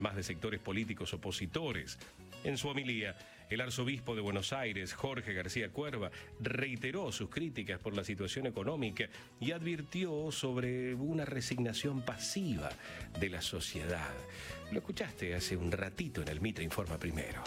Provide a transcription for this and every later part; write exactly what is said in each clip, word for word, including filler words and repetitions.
más de sectores políticos opositores. En su homilía, el arzobispo de Buenos Aires, Jorge García Cuerva, reiteró sus críticas por la situación económica y advirtió sobre una resignación pasiva de la sociedad. Lo escuchaste hace un ratito en el Mitre Informa Primero.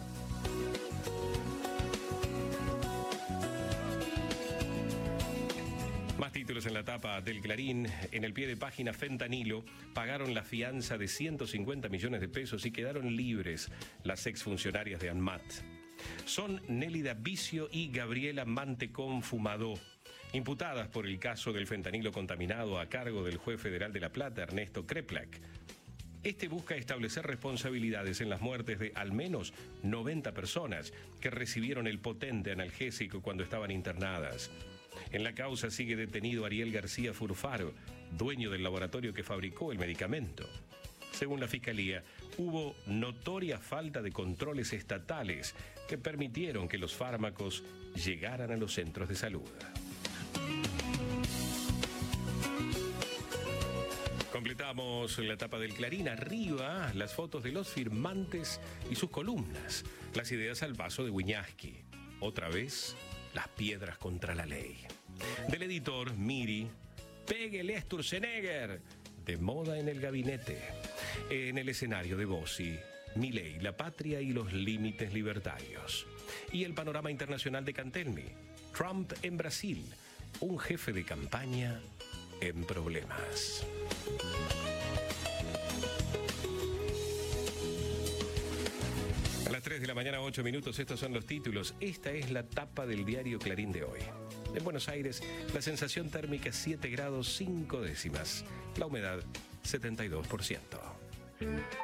Más títulos en la tapa del Clarín. En el pie de página, Fentanilo pagaron la fianza de ciento cincuenta millones de pesos y quedaron libres las exfuncionarias de ANMAT. Son Nélida Vicio y Gabriela Mantecón Fumadó, imputadas por el caso del fentanilo contaminado a cargo del juez federal de La Plata, Ernesto Kreplak. Este busca establecer responsabilidades en las muertes de al menos noventa personas que recibieron el potente analgésico cuando estaban internadas. En la causa sigue detenido Ariel García Furfaro, dueño del laboratorio que fabricó el medicamento. Según la Fiscalía, hubo notoria falta de controles estatales que permitieron que los fármacos llegaran a los centros de salud. Completamos la tapa del Clarín. Arriba, las fotos de los firmantes y sus columnas. Las ideas al paso de Wiñaski. Otra vez, las piedras contra la ley. Del editor, Miri, péguele a Sturzenegger, de moda en el gabinete. En el escenario de Bossi, Milei, la patria y los límites libertarios. Y el panorama internacional de Cantelmi, Trump en Brasil, un jefe de campaña en problemas. A las tres de la mañana, ocho minutos, estos son los títulos. Esta es la tapa del diario Clarín de hoy. En Buenos Aires, la sensación térmica siete grados cinco décimas. La humedad, setenta y dos por ciento.